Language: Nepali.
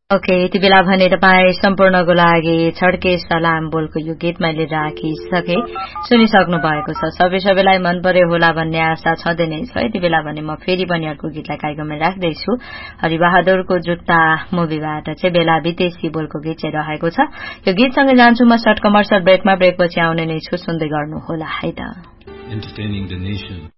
ओके, यति बेला भने तपाईँ सम्पूर्णको लागि छड्के सलाम बोलको यो गीत मैले राखिसके सुनिसक्नु भएको छ। सबैलाई मन पर्यो होला भन्ने आशा छँदै नै छ। यति बेला भने म फेरि पनि अर्को गीतलाई कार्यक्रममा राख्दैछु। हरिबहादुरको जुत्ता मुभीबाट चाहिँ बेला विदेशी बोलको गीत चाहिँ रहेको छ। यो गीतसँगै जान्छु म सर्ट कमर्सियल ब्रेकमा। ब्रेकपछि आउने नै छु, सुन्दै गर्नुहोला है त। Entertaining the nation.